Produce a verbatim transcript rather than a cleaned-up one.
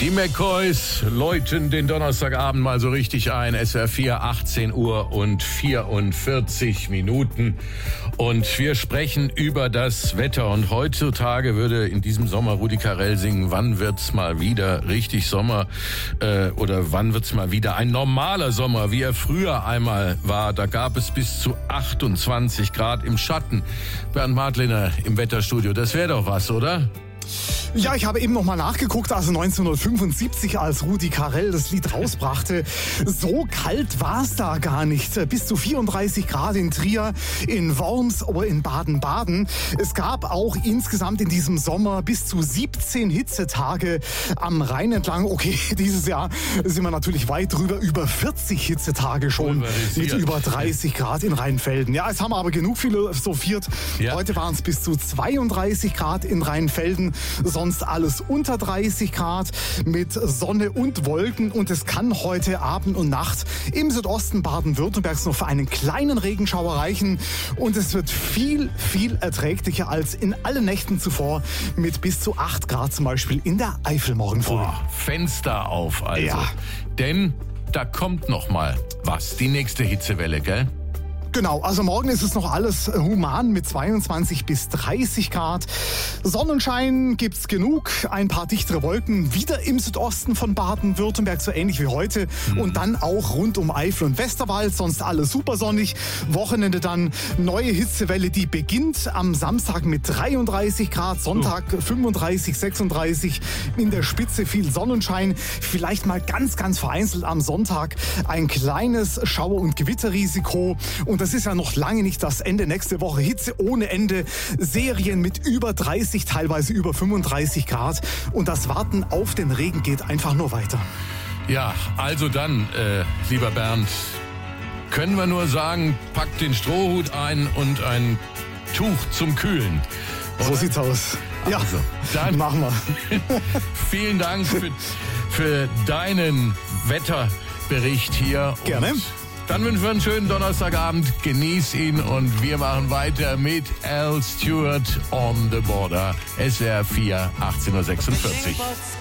Die McCoys läuten den Donnerstagabend mal so richtig ein. S W R vier, achtzehn Uhr und vierundvierzig Minuten. Und wir sprechen über das Wetter. Und heutzutage würde in diesem Sommer Rudi Carrell singen, wann wird's mal wieder richtig Sommer? Äh, oder wann wird's mal wieder ein normaler Sommer, wie er früher einmal war? Da gab es bis zu achtundzwanzig Grad im Schatten. Bernd Martliner im Wetterstudio, das wäre doch was, oder? Ja, ich habe eben noch mal nachgeguckt, also neunzehnhundertfünfundsiebzig, als Rudi Carrell das Lied rausbrachte. So kalt war es da gar nicht. Bis zu vierunddreißig Grad in Trier, in Worms oder in Baden-Baden. Es gab auch insgesamt in diesem Sommer bis zu siebzehn Hitzetage am Rhein entlang. Okay, dieses Jahr sind wir natürlich weit drüber, über vierzig Hitzetage schon mit über dreißig Grad in Rheinfelden. Ja, es haben aber genug philosophiert. Ja. Heute waren es bis zu zweiunddreißig Grad in Rheinfelden. Sonst alles unter dreißig Grad mit Sonne und Wolken. Und es kann heute Abend und Nacht im Südosten Baden-Württembergs noch für einen kleinen Regenschauer reichen. Und es wird viel, viel erträglicher als in allen Nächten zuvor mit bis zu acht Grad zum Beispiel in der Eifel morgen früh. Boah, Fenster auf also. Ja. Denn da kommt noch mal was. Die nächste Hitzewelle, gell? Genau, also morgen ist es noch alles human mit zweiundzwanzig bis dreißig Grad. Sonnenschein gibt's genug, ein paar dichtere Wolken wieder im Südosten von Baden-Württemberg, so ähnlich wie heute. Mhm. Und dann auch rund um Eifel und Westerwald, sonst alles super sonnig. Wochenende dann neue Hitzewelle, die beginnt am Samstag mit dreiunddreißig Grad, Sonntag fünfunddreißig, sechsunddreißig, in der Spitze viel Sonnenschein. Vielleicht mal ganz, ganz vereinzelt am Sonntag ein kleines Schauer- und Gewitterrisiko. Und das ist ja noch lange nicht das Ende. Nächste Woche Hitze ohne Ende. Serien mit über dreißig, teilweise über fünfunddreißig Grad. Und das Warten auf den Regen geht einfach nur weiter. Ja, also dann, äh, lieber Bernd, können wir nur sagen, packt den Strohhut ein und ein Tuch zum Kühlen. Oder? So sieht's aus. Ja, also, dann machen wir. Vielen Dank für, für deinen Wetterbericht hier. Gerne. Und dann wünschen wir einen schönen Donnerstagabend, genieß ihn und wir machen weiter mit Al Stewart on the Border. S W R vier, achtzehn Uhr sechsundvierzig.